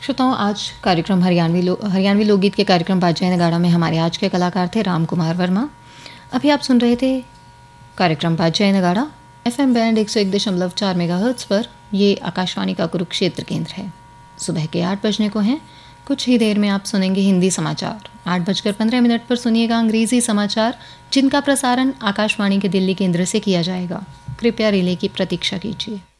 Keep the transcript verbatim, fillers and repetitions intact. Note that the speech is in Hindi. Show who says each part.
Speaker 1: श्रोताओं, आज कार्यक्रम हरियाणवी लो हरियाणवी लोकगीत के कार्यक्रम बाजा नगाड़ा में हमारे आज के कलाकार थे राम कुमार वर्मा। अभी आप सुन रहे थे कार्यक्रम बाजा नगाड़ा एफएम बैंड एक सौ एक दशमलव चार मेगाहर्ट्ज़ पर। ये आकाशवाणी का कुरुक्षेत्र केंद्र है। सुबह के आठ बजने को हैं। कुछ ही देर में आप सुनेंगे हिंदी समाचार। आठ बजकर पंद्रह मिनट पर सुनिएगा अंग्रेजी समाचार, जिनका प्रसारण आकाशवाणी के दिल्ली केंद्र से किया जाएगा। कृपया रिले की प्रतीक्षा कीजिए।